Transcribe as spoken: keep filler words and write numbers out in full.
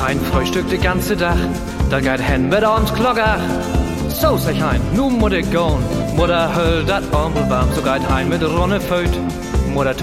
hein Frühstück de ganze Dach, da geht hen mit ons Klockach. So sag hein, nu muss ich gehen, Mutter höll dat Ombel warm, so geht hein mit Ronne Föt. Mutter